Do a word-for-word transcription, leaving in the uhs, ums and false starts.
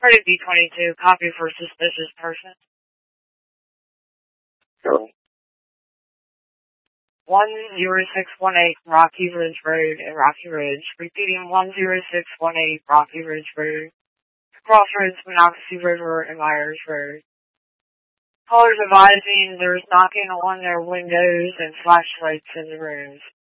Party B twenty-two, copy for suspicious person. Go. one zero six one eight Rocky Ridge Road in Rocky Ridge. Repeating one zero six one eight Rocky Ridge Road. Crossroads, Monocacy River, and Myers Road. Callers advising there's knocking on their windows and flashlights in the rooms.